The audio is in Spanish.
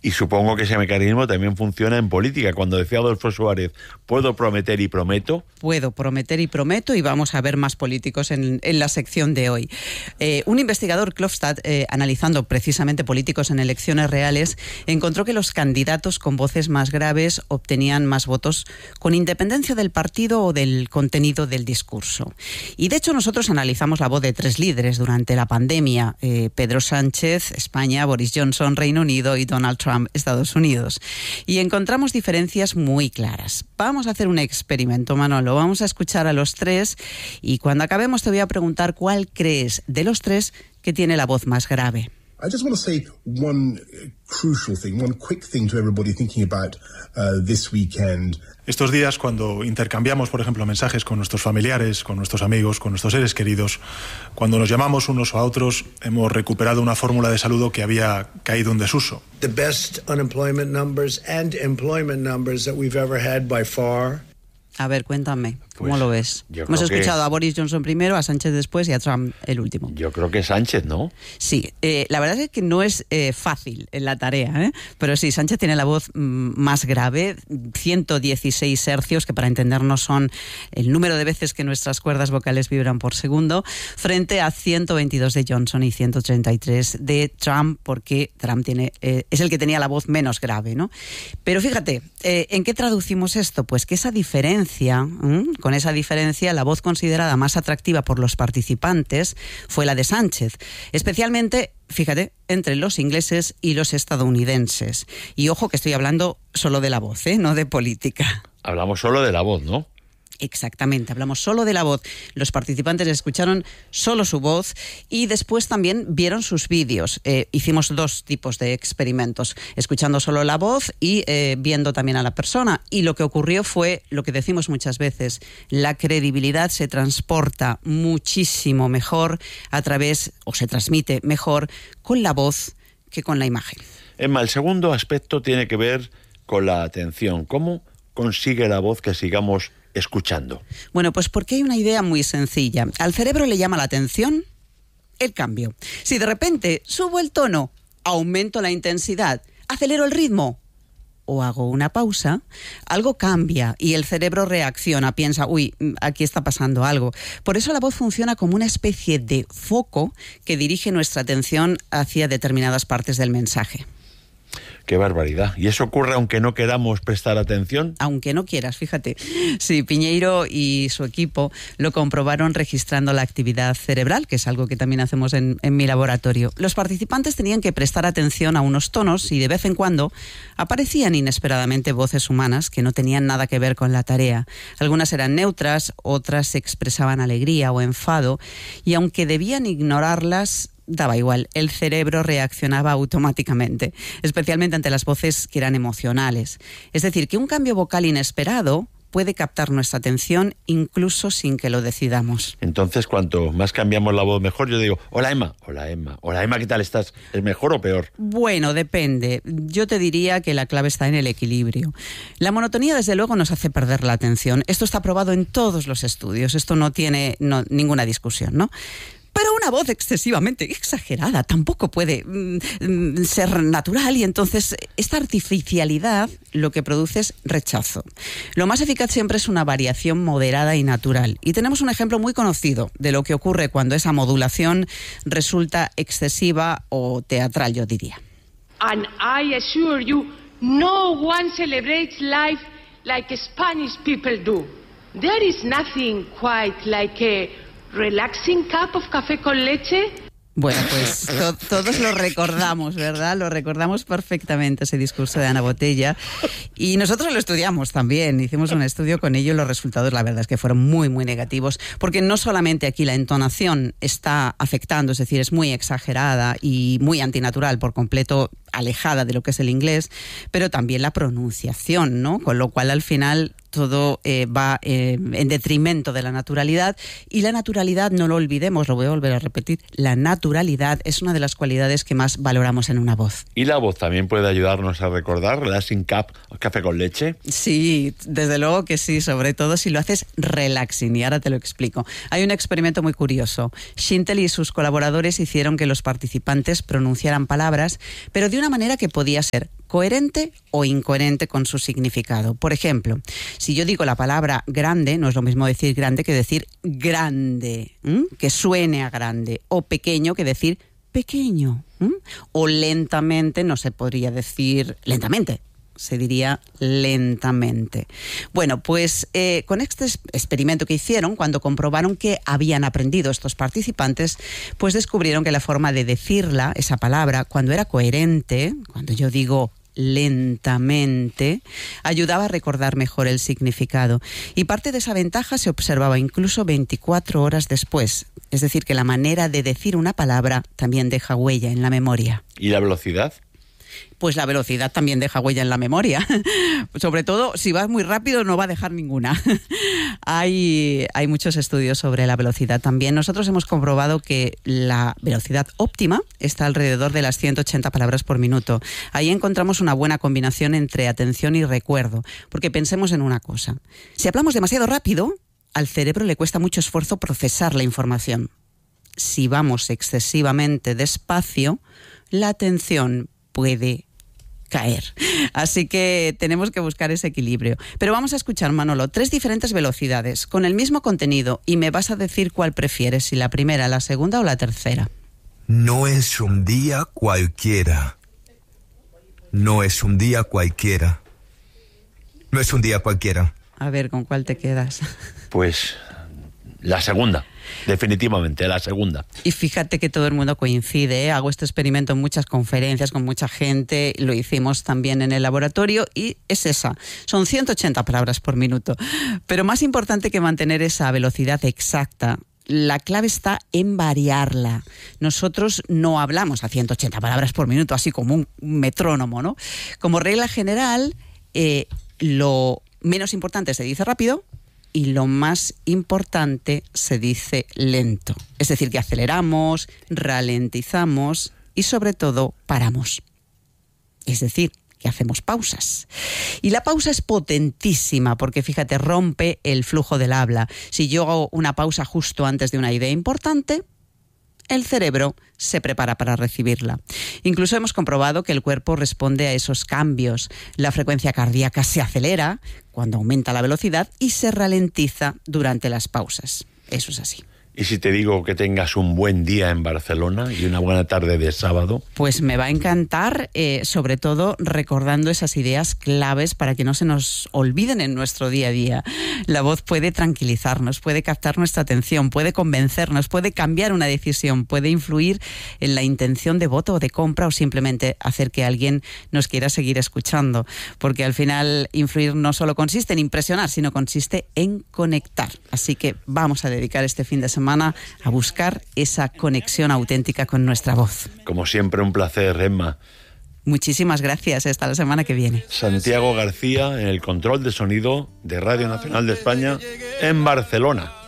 Y supongo que ese mecanismo también funciona en política. Cuando decía Adolfo Suárez, puedo prometer y prometo. Puedo prometer y prometo, y vamos a ver más políticos en la sección de hoy. Un investigador, Klofstad, analizando precisamente políticos en elecciones reales, encontró que los candidatos con voces más graves obtenían más votos con independencia del partido o del contenido del discurso. Y de hecho nosotros analizamos la voz de 3 líderes durante la pandemia: Pedro Sánchez, España; Boris Johnson, Reino Unido; y Donald Trump, Estados Unidos. Y encontramos diferencias muy claras. Vamos a hacer un experimento, Manolo. Vamos a escuchar a los 3 y cuando acabemos te voy a preguntar cuál crees de los 3 que tiene la voz más grave. I just want to say one crucial thing, one quick thing to everybody thinking about this weekend. Estos días, cuando intercambiamos, por ejemplo, mensajes con nuestros familiares, con nuestros amigos, con nuestros seres queridos, cuando nos llamamos unos a otros, hemos recuperado una fórmula de saludo que había caído en desuso. The best unemployment numbers and employment numbers that we've ever had by far. A ver, cuéntame, ¿cómo Pues, lo ves? yo Hemos creo que escuchado a Boris Johnson primero, a Sánchez después y a Trump el último. Yo creo que Sánchez, ¿no? Sí, la verdad es que no es fácil en la tarea, pero sí, Sánchez tiene la voz más grave, 116 hercios, que para entendernos son el número de veces que nuestras cuerdas vocales vibran por segundo, frente a 122 de Johnson y 133 de Trump, porque Trump es el que tenía la voz menos grave, ¿no? Pero fíjate, ¿en qué traducimos esto? Pues que esa diferencia, con esa diferencia, la voz considerada más atractiva por los participantes fue la de Sánchez, especialmente, fíjate, entre los ingleses y los estadounidenses. Y ojo que estoy hablando solo de la voz, no de política. Hablamos solo de la voz, ¿no? Exactamente, hablamos solo de la voz. Los participantes escucharon solo su voz y después también vieron sus vídeos. Hicimos 2 tipos de experimentos, escuchando solo la voz y viendo también a la persona. Y lo que ocurrió fue lo que decimos muchas veces: la credibilidad se transporta muchísimo mejor o se transmite mejor con la voz que con la imagen. Emma, el segundo aspecto tiene que ver con la atención. ¿Cómo consigue la voz que sigamos escuchando? Bueno, pues porque hay una idea muy sencilla. Al cerebro le llama la atención el cambio. Si de repente subo el tono, aumento la intensidad, acelero el ritmo o hago una pausa, algo cambia y el cerebro reacciona, piensa, uy, aquí está pasando algo. Por eso la voz funciona como una especie de foco que dirige nuestra atención hacia determinadas partes del mensaje. ¡Qué barbaridad! ¿Y eso ocurre aunque no queramos prestar atención? Aunque no quieras, fíjate. Sí, Piñeiro y su equipo lo comprobaron registrando la actividad cerebral, que es algo que también hacemos en mi laboratorio. Los participantes tenían que prestar atención a unos tonos y de vez en cuando aparecían inesperadamente voces humanas que no tenían nada que ver con la tarea. Algunas eran neutras, otras expresaban alegría o enfado, y aunque debían ignorarlas, daba igual, el cerebro reaccionaba automáticamente, especialmente ante las voces que eran emocionales. Es decir, que un cambio vocal inesperado puede captar nuestra atención incluso sin que lo decidamos. Entonces, cuanto más cambiamos la voz, mejor. Yo digo, hola Emma, hola Emma, hola Emma, ¿qué tal estás? ¿Es mejor o peor? Bueno, depende. Yo te diría que la clave está en el equilibrio. La monotonía, desde luego, nos hace perder la atención. Esto está probado en todos los estudios. Esto no tiene ninguna discusión, ¿no? Pero una voz excesivamente exagerada tampoco puede ser natural, y entonces esta artificialidad lo que produce es rechazo. Lo más eficaz siempre es una variación moderada y natural. Y tenemos un ejemplo muy conocido de lo que ocurre cuando esa modulación resulta excesiva o teatral, yo diría. And I assure you, no one celebrates life like Spanish people do. There is nothing quite like a relaxing cup of café con leche. Bueno, pues todos lo recordamos, ¿verdad? Lo recordamos perfectamente, ese discurso de Ana Botella. Y nosotros lo estudiamos también. Hicimos un estudio con ello y los resultados, la verdad, es que fueron muy, muy negativos. Porque no solamente aquí la entonación está afectando, es decir, es muy exagerada y muy antinatural, por completo alejada de lo que es el inglés, pero también la pronunciación, ¿no? Con lo cual, al final, todo va en detrimento de la naturalidad. Y la naturalidad, no lo olvidemos, lo voy a volver a repetir, la naturalidad es una de las cualidades que más valoramos en una voz. ¿Y la voz también puede ayudarnos a recordar relaxing cup, café con leche? Sí, desde luego que sí, sobre todo si lo haces relaxing, y ahora te lo explico. Hay un experimento muy curioso. Schintel y sus colaboradores hicieron que los participantes pronunciaran palabras, pero de una manera que podía ser coherente o incoherente con su significado. Por ejemplo, si yo digo la palabra grande, no es lo mismo decir grande que decir grande, que suene a grande, o pequeño que decir pequeño, o lentamente no se podría decir lentamente, se diría lentamente. Bueno, pues con este experimento que hicieron, cuando comprobaron que habían aprendido estos participantes, pues descubrieron que la forma de decirla, esa palabra, cuando era coherente, cuando yo digo lentamente, ayudaba a recordar mejor el significado. Y parte de esa ventaja se observaba incluso 24 horas después. Es decir, que la manera de decir una palabra también deja huella en la memoria. ¿Y la velocidad? Pues la velocidad también deja huella en la memoria. Sobre todo, si vas muy rápido, no va a dejar ninguna. Hay muchos estudios sobre la velocidad también. Nosotros hemos comprobado que la velocidad óptima está alrededor de las 180 palabras por minuto. Ahí encontramos una buena combinación entre atención y recuerdo. Porque pensemos en una cosa. Si hablamos demasiado rápido, al cerebro le cuesta mucho esfuerzo procesar la información. Si vamos excesivamente despacio, la atención puede caer. Así que tenemos que buscar ese equilibrio. Pero vamos a escuchar, Manolo, 3 diferentes velocidades con el mismo contenido y me vas a decir cuál prefieres, si la primera, la segunda o la tercera. No es un día cualquiera. No es un día cualquiera. No es un día cualquiera. A ver, ¿con cuál te quedas? Pues la segunda. Definitivamente, la segunda. Y fíjate que todo el mundo coincide, ¿eh? Hago este experimento en muchas conferencias con mucha gente, lo hicimos también en el laboratorio y es esa, son 180 palabras por minuto. Pero más importante que mantener esa velocidad exacta, la clave está en variarla. Nosotros no hablamos a 180 palabras por minuto, así como un metrónomo, ¿no? Como regla general, lo menos importante se dice rápido, y lo más importante se dice lento. Es decir, que aceleramos, ralentizamos y sobre todo paramos. Es decir, que hacemos pausas. Y la pausa es potentísima porque, fíjate, rompe el flujo del habla. Si yo hago una pausa justo antes de una idea importante, el cerebro se prepara para recibirla. Incluso hemos comprobado que el cuerpo responde a esos cambios. La frecuencia cardíaca se acelera cuando aumenta la velocidad y se ralentiza durante las pausas. Eso es así. ¿Y si te digo que tengas un buen día en Barcelona y una buena tarde de sábado? Pues me va a encantar, sobre todo recordando esas ideas claves para que no se nos olviden en nuestro día a día. La voz puede tranquilizarnos, puede captar nuestra atención, puede convencernos, puede cambiar una decisión, puede influir en la intención de voto o de compra o simplemente hacer que alguien nos quiera seguir escuchando. Porque al final influir no solo consiste en impresionar, sino consiste en conectar. Así que vamos a dedicar este fin de semana a buscar esa conexión auténtica con nuestra voz. Como siempre, un placer, Emma. Muchísimas gracias. Hasta la semana que viene. Santiago García en el control de sonido de Radio Nacional de España en Barcelona.